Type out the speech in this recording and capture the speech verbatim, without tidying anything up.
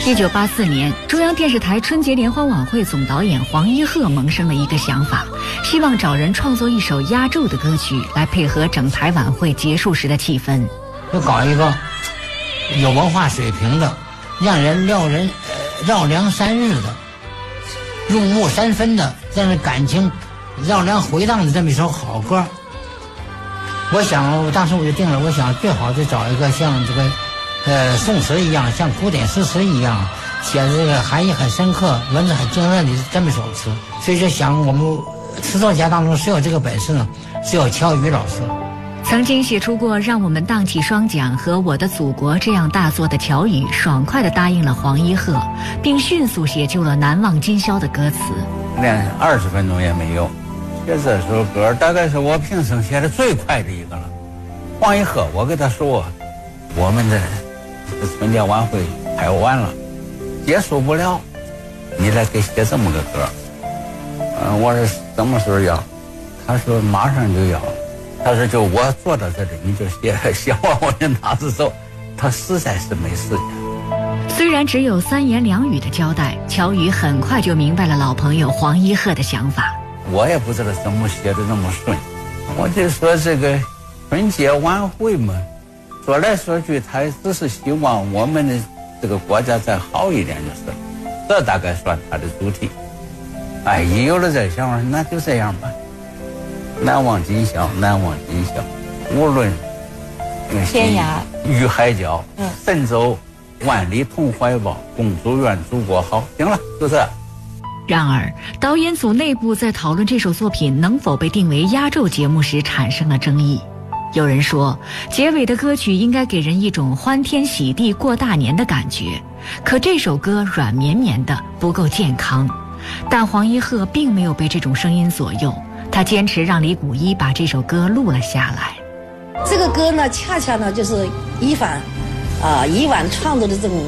一九八四年，中央电视台春节联欢晚会总导演黄一鹤萌生了一个想法，希望找人创作一首压轴的歌曲来配合整台晚会结束时的气氛。 就搞一个有文化水平的，让人料人、呃、绕梁三日的，入木三分的，让人感情绕梁回荡的这么一首好歌。我想，当时我就定了，我想最好就找一个像这个。呃，宋词一样，像古典诗词一样，写的这个含义很深刻，文字很精炼的这么一首词。所以就想，我们词作家当中谁有这个本事呢？只有乔羽老师。 曾经写出过《让我们荡起双桨》和《我的祖国》这样大作的乔羽，爽快地答应了黄一鹤，并迅速写就了《难忘今宵》的歌词。 连二十分钟也没有，写这首歌大概是我平生写的最快的一个了。黄一鹤，我跟他说，我们的春节晚会拍完了，结束不了，你来给写这么个歌。嗯，我说什么时候要？他说马上就要。他说就我坐到这里，你就写，写完我就拿着走。他实在是没时间。 虽然只有三言两语的交代，乔羽很快就明白了老朋友黄一鹤的想法。 我也不知道怎么写的那么顺，我就说这个春节晚会嘛。说来说去，他只是希望我们的这个国家再好一点就是了，这大概算他的主题。哎，一有了这想法，那就这样吧。难忘今宵，难忘今宵，无论天涯与海角，嗯，神州万里同怀抱，共祝愿祖国好。行了，就这。 然而，导演组内部在讨论这首作品能否被定为压轴节目时产生了争议。有人说，结尾的歌曲应该给人一种欢天喜地过大年的感觉，可这首歌软绵绵的，不够健康。但黄一鹤并没有被这种声音左右，他坚持让李谷一把这首歌录了下来。 这个歌呢，恰恰呢就是以往，啊、以往创作的这种